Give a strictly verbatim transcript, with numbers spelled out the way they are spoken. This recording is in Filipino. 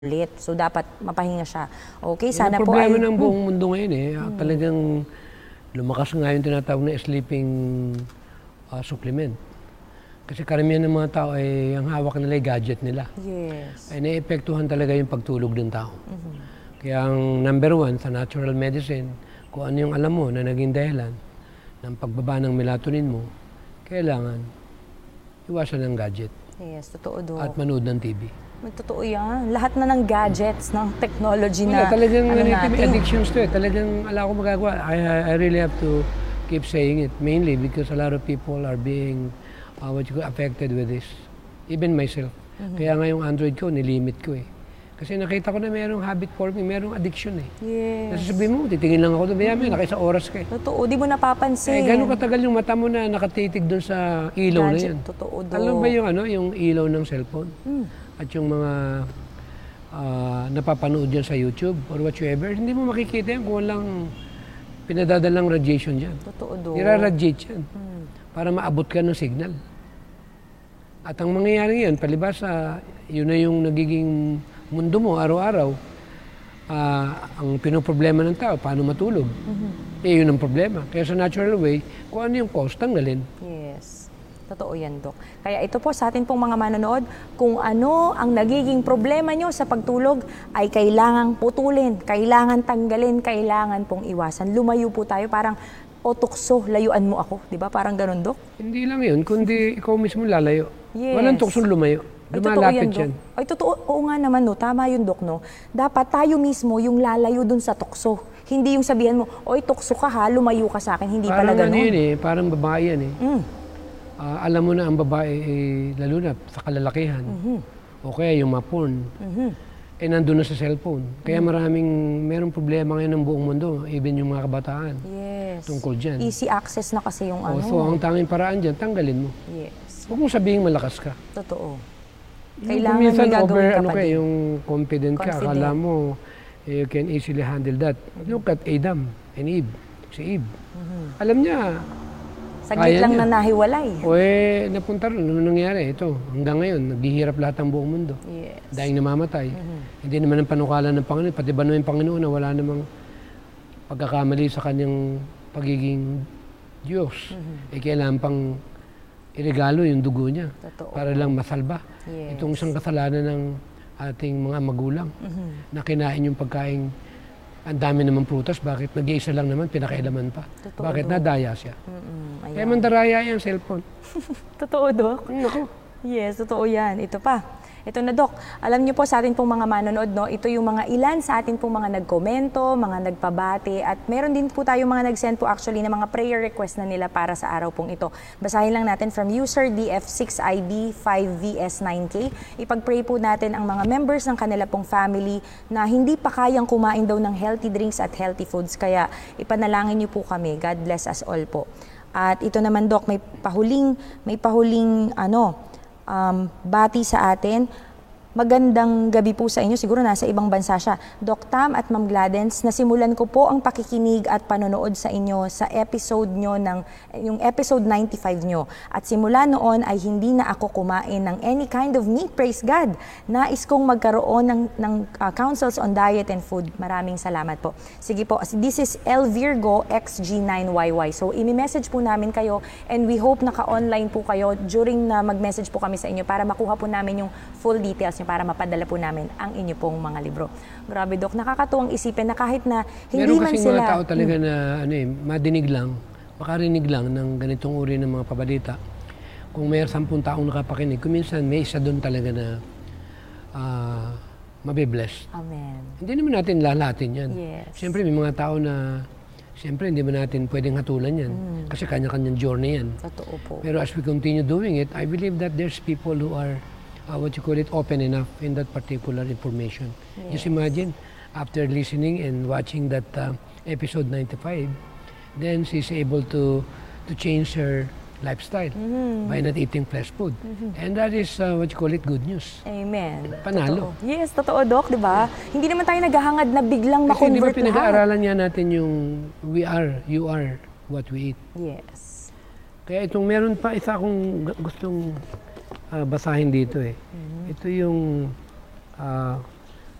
ulit. So, dapat mapahinga siya. Okay, Yan sana ang po problema ay... ng buong mundo ngayon eh. Ah, Talagang lumakas nga yung tinatawag na sleeping ah, supplement. Kasi karamihan ng mga tao ay ang hawak nila ay gadget nila. Yes. Ay naepektuhan talaga yung pagtulog ng tao. Kaya ang number one sa natural medicine, kung ano yung alam mo na naging dahilan ng pagbaba ng melatonin mo, kailangan iwasan ng gadget Yes, totoo do. at manood ng T V. Totoo yan. Lahat na ng gadgets, ng technology Wala, na talagang ano may natin. addictions to eh. Talagang ala ko magagawa. I, I really have to keep saying it. Mainly because a lot of people are being uh, what you call, affected with this. Even myself. Mm-hmm. Kaya nga yung Android ko, nilimit ko eh. Kasi nakita ko na mayroong habit forming, mayroong addiction eh. Yes. Nasasabihin mo, titingin lang ako doon. Baya may nakaisa oras ka eh. Totoo, di mo napapansin. Eh, gano'ng katagal yung mata mo na nakatitig doon sa ilaw na Gadget, yan? totoo do. Alam ba yung, ano, yung ilaw ng cellphone? Mm. At yung mga uh, napapanood dyan sa YouTube or whatsoever, hindi mo makikita yan kung walang pinadadalang radiation dyan. Totoo do. Nira-radiate yan Mm. para maabot ka ng signal. At ang mangyayari ngayon, palibasa, yun na yung nagiging mundo mo araw-araw. Uh, ang pinoproblema ng tao, paano matulog? Mm-hmm. Eh, yun ang problema. Kaya sa natural way, kung ano yung cause, tanggalin. Yes. Totoo yan, Dok. Kaya ito po sa atin pong mga manonood, kung ano ang nagiging problema nyo sa pagtulog ay kailangang putulin, kailangan tanggalin, kailangan pong iwasan. Lumayo po tayo, parang o tukso, layuan mo ako. Di ba? Parang ganun, Dok? Hindi lang yun, kundi ikaw mismo lalayo. Yes. Walang tuksong lumayo. Ay, totoo yan, Lumalapit Dok. yan. Ay, totoo. Oo nga naman, no. Tama yun, Dok, no. Dapat tayo mismo yung lalayo dun sa tukso. Hindi yung sabihan mo, oy, tukso ka ha, lumayo ka sa akin. Hindi Parang pala ano ganun. yun eh, parang babae yan eh. Mm. Ah, alam mo na ang babae, eh, lalo na sa kalalakihan, Mhm. o kaya yung mga porn, Mhm. eh nandun na sa cellphone. Kaya maraming, merong problema ngayon ng buong mundo, even yung mga kabataan, Yes. tungkol dyan. Easy access na kasi yung ano. O, so, ang tanging paraan dyan, tanggalin mo. Yes. Huwag mong sabihin malakas ka. Totoo. Yung Kailangan minsan may gagawin over, ka ano pa ka, din. yung confident, ka, Confident. akala mo, eh, you can easily handle that. Look at Adam and Eve, si Eve. Alam niya, Saglit kaya lang niya. na nahiwalay. o eh, napunta rin, ano nangyari? Ito, hanggang ngayon, naghihirap lahat ang buong mundo. Yes. Dahil namamatay. Hindi naman ang panukala ng Panginoon, pati ba naman yung Panginoon na wala namang pagkakamali sa kanyang pagiging Diyos. Eh, kailangan pang iregalo yung dugo niya Totoo. para lang masalba. Yes. Itong isang kasalanan ng ating mga magulang na kinain yung pagkain. Ang dami naman prutas, bakit nag-iisa lang naman, pinakailaman pa? Totoo, Bakit Dok. nadaya siya? Mm-mm. Kaya Ayan. mandaraya yung cellphone. Totoo, Dok. Naku. Yes, totoo yan. Ito pa. Ito na, Dok. Alam niyo po sa atin pong mga manonood, no? Ito yung mga ilan sa atin pong mga nagkomento, mga nagpabati, at meron din po tayo mga nag-send po actually ng mga prayer request na nila para sa araw pong ito. Basahin lang natin from user D F six I B five V S nine K. Ipag-pray po natin ang mga members ng kanila pong family na hindi pa kayang kumain daw ng healthy drinks at healthy foods. Kaya ipanalangin niyo po kami. God bless us all po. At ito naman, Dok, may pahuling, may pahuling, ano, Um, bati sa atin. Magandang gabi po sa inyo. Siguro nasa ibang bansa siya. Doc Tam at Ma'am Gladens, nasimulan ko po ang pakikinig at panonood sa inyo sa episode nyo ng, yung episode ninety-five nyo. At simula noon ay hindi na ako kumain ng any kind of meat. Praise God. Nais kong magkaroon ng, ng uh, counsels on diet and food. Maraming salamat po. Sige po, this is L Virgo X G nine Y Y. So, imi-message po namin kayo and we hope naka-online po kayo during na mag-message po kami sa inyo para makuha po namin yung full details para mapadala po namin ang inyo pong mga libro. Grabe, Dok, nakakatuwang isipin na kahit na hindi Meron man kasing sila... mga tao talaga na ano eh, madinig lang, makarinig lang ng ganitong uri ng mga pabalita. Kung may sampung taong nakapakinig, kuminsan may isa doon talaga na uh, mabibless. Amen. Hindi naman natin lalatin yan. Yes. Siyempre may mga tao na, siyempre hindi naman natin pwedeng hatulan yan. Mm. Kasi kanya-kanyang journey yan. Totoo po. Pero as we continue doing it, I believe that there's people who are Uh, what you call it, open enough in that particular information. Yes. Just imagine, after listening and watching that uh, episode ninety-five, then she's able to to change her lifestyle Mm-hmm. by not eating flesh food. Mm-hmm. And that is, uh, what you call it, good news. Amen. Panalo. Totoo. Yes, totoo, Doc, di ba? Hindi naman tayo naghahangad na biglang Kasi di ba ma-convert lahat. pinag-aaralan niya natin yung we are, you are what we eat. Yes. Kaya itong meron pa isa akong gu- gustong uh, basahin dito eh. Mm-hmm. Ito yung uh,